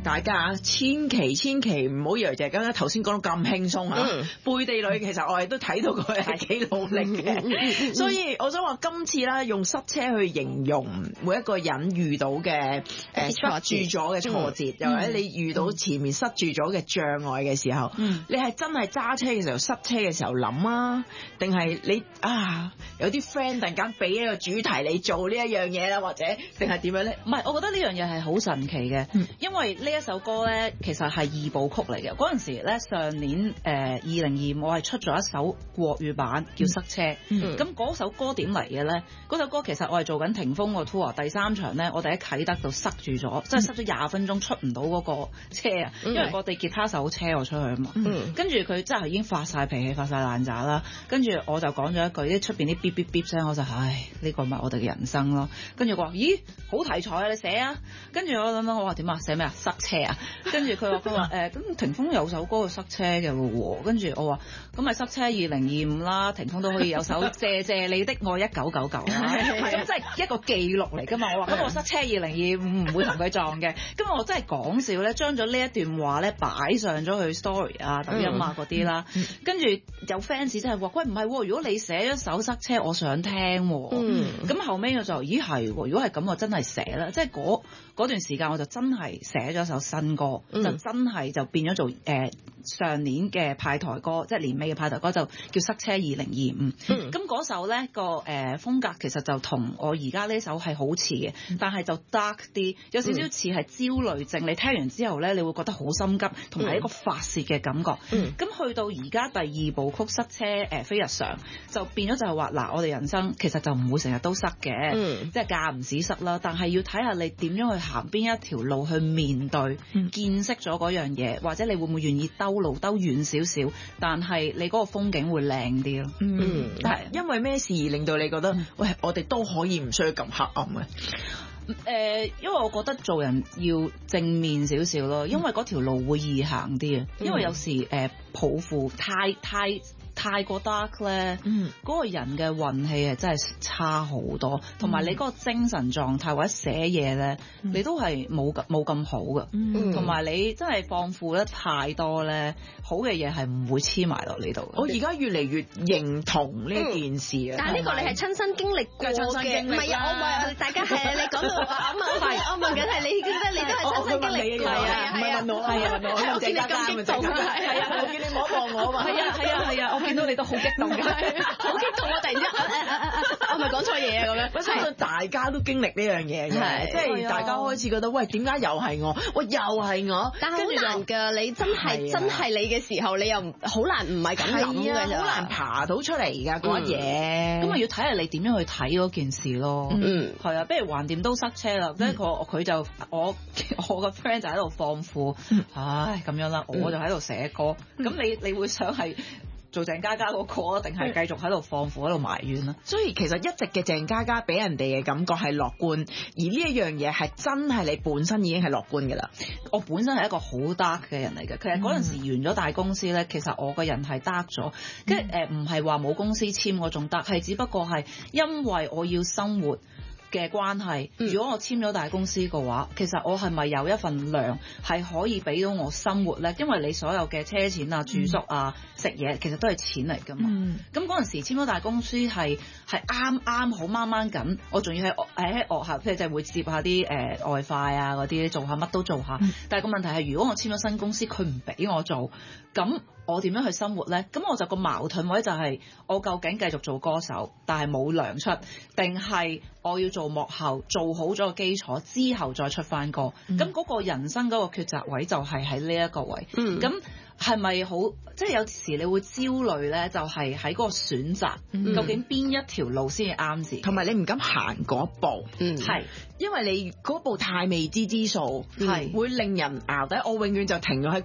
大家千祈唔好以為就係咁頭先講到咁輕鬆啊！背地裏其實我哋都睇到佢係幾努力嘅，所以我想話今次啦，用塞車去形容每一個人遇到嘅塞住咗嘅挫折，又或者你遇到前面塞住咗嘅障礙嘅時候，你係真係揸車嘅時候塞車嘅時候諗啊，定係你有啲 friend 突然間俾一個主題你做呢一樣嘢啦，或者定係點樣咧？ 唔係，我覺得呢樣嘢係好神奇嘅，因為呢一首歌咧其實係2部曲嚟嘅。嗰陣時咧上年2025我係出咗一首國語版叫塞車，咁嗰首歌點嚟嘅咧？嗰首歌其實我係做緊霆鋒個 tour 第3場咧，我哋喺啟德度塞住咗，即係塞咗20分鐘出唔到嗰個車啊，因為我哋吉他手車我出去啊嘛，跟住佢真係已經發晒脾氣發晒爛渣啦，跟住我就講咗一句，啲出邊啲嗶嗶嗶聲，我就呢個咪我哋嘅人生咯。跟住佢話咦好題材啊，你寫啊，跟住我諗我話點啊，寫咩啊，塞車啊，跟住佢話咁霆鋒有首歌塞車嘅喎，跟住我話咁咪塞車2025啦，霆鋒都可以有首謝謝你的愛1999啦，咁即係一個記錄嚟㗎嘛。我話咁我塞車2025唔會同佢撞嘅，咁我真係講笑咧，將咗呢一段話咧擺上咗去 story 啊、抖音啊嗰啲啦，跟住有 fans 真係話喂唔係，如果你寫咗首塞車，我想聽喎，咁後尾我就咦係，如果係咁我真係寫啦，即係嗰段時間我就真係寫咗首新歌，就真係就變咗做上年嘅派台歌，即係年尾嘅派台歌就叫塞車2025。咁嗰首咧個風格其實就同我而家呢首係好似嘅，但係就 dark 啲，有少少似係焦慮症。你聽完之後咧，你會覺得好心急，同埋一個發泄嘅感覺。咁去到而家第2部曲塞車非日常，就變咗就係話嗱，我哋人生其實就唔會成日都塞嘅，即係間唔時塞啦。但係要睇下你點樣去行邊一條路去面對，見識咗嗰樣嘢，或者你會唔會願意兜路兜遠少少，但係你嗰個風景會靚啲咯。 但係因為咩事而令到你覺得喂，我哋都可以唔需要咁黑暗嘅？ 因為我覺得做人要正面少少咯，因為嗰條路會易行啲啊。因為有時抱負太過 dark 咧，嗰個人嘅運氣係真係差好多，同埋你嗰個精神狀態或者寫嘢咧，你都係冇咁好嘅，同埋你真係放負得太多咧，好嘅嘢係唔會黐埋落呢度。我而家越嚟越認同呢件事啊！ 但係呢個你係親身經歷過嘅，唔係啊！我問大家係你講到我問緊係你覺得你都係親身經歷過啊？唔係問我，係啊，我見你咁激動啊！係啊，我見你摸望我嘛！係啊，我見到你都好激動嘅，好激動啊！突然之間，我咪講錯嘢啊咁樣。 我相信大家都經歷呢樣嘢嘅，即係大家開始覺得喂，點解又係我？喂，又係我？ 但係好難㗎，你真係你嘅時候，你又好難唔係咁諗㗎， 好難爬到出嚟㗎嗰嘢。 咁啊要睇下你點樣去睇嗰件事咯。係啊，不如橫掂都塞車啦，跟住佢就我個 friend 就喺度放負，唉咁樣啦，我就喺度寫歌。咁你會想係做鄭嘉嘉嗰個，定係繼續喺度放負喺度埋怨啦？ 所以其實一直嘅鄭嘉嘉俾人哋嘅感覺係樂觀，而呢一樣嘢係真係你本身已經係樂觀㗎啦。 我本身係一個好 dark 嘅人嚟嘅，其實嗰陣時完咗大公司咧，其實我個人係 dark 咗，跟住唔係話冇公司簽嗰種 dark，係只不過係因為我要生活嘅關係，如果我簽咗大公司嘅話，其實我係咪有一份糧係可以俾到我生活咧？因為你所有嘅車錢啊、住宿啊、食嘢，其實都係錢嚟㗎嘛。咁嗰陣時簽咗大公司係啱好掹掹緊，我仲要喺學校，即係會接下啲外快啊嗰啲，做下乜都做下。但係個問題係，如果我簽咗新公司，佢唔俾我做，咁我點樣去生活咧？咁我就個矛盾位就係，我究竟繼續做歌手，但係冇糧出，定係我要做幕後，做好咗個基礎之後再出翻歌？咁嗰個人生嗰個抉擇位就係喺呢一個位。咁係咪好？即係有時你會焦慮咧，就係喺嗰個選擇，究竟邊一條路先係啱自己， 同埋你唔敢行嗰步。係因為你嗰步太未知之數，係會令人淆底。我永遠就停咗喺